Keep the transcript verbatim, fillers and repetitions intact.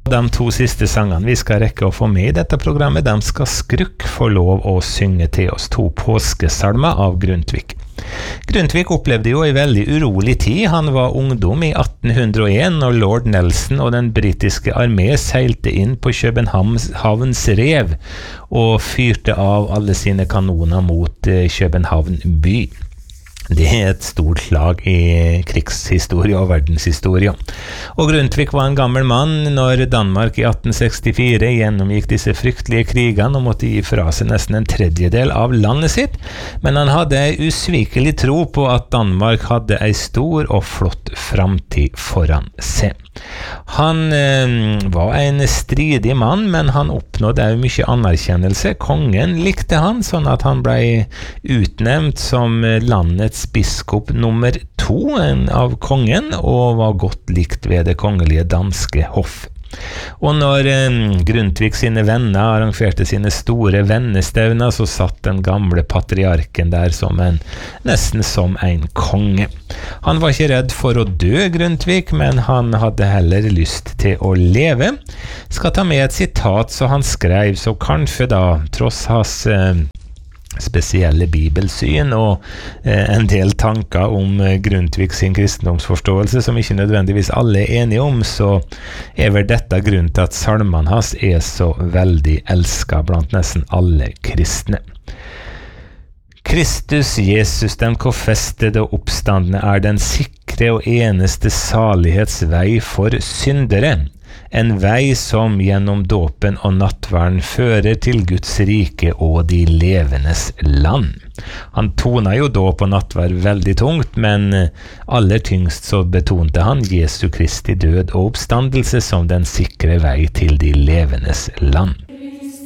De to siste sangene vi skal rekke å få med i dette programmet, de skal Skruk få lov å synge til oss, to påskesalmer av Grundtvig. Grundtvig opplevde jo en veldig urolig tid. Han var ungdom i atten hundre og en når Lord Nelson og den britiske armé seilte inn på Københavns rev og fyrte av alle sine kanoner mot København by. Det er et stort slag i krigshistorie og verdenshistorie. Og Grundtvig var en gammel mann når Danmark i atten sekstifire gjennomgikk disse fryktelige krigene og måtte gi fra seg nesten en tredjedel av landet sitt, men han hadde en usvikelig tro på at Danmark hadde en stor og flott framtid foran seg. Han eh, var en stridig mann, men han oppnådde også mye anerkjennelse. Kongen likte han, sånn at han ble utnevnt som landets biskop nummer to av kongen, og var godt likt ved det kongelige danske hoff. Og når eh, Grundtvig sine venner arrangerte sine store vennestevner, så satt den gamle patriarken der som en, nesten som en konge. Han var ikke redd for å dø, Grundtvig, men han hadde heller lyst til å leve. Skal ta med et sitat så han skrev, så kanskje da, tross hans eh, spesielle bibelsyn og eh, en del tanker om eh, Grundtvig sin kristendomsforståelse som ikke nødvendigvis alle er enige om, så er vel dette grunnen til at salmene hans er så veldig elsket blant nesten alle kristne. Kristus Jesus, den korsfestede og oppstandne, er den sikre og eneste salighetsvei for syndere. En vei som gjennom dåpen og nattverden fører til Guds rike og de levendes land. Han tona jo dåp og nattverd veldig tungt, men aller tyngst så betonte han Jesu Kristi død og oppstandelse som den sikre vei til de levendes land.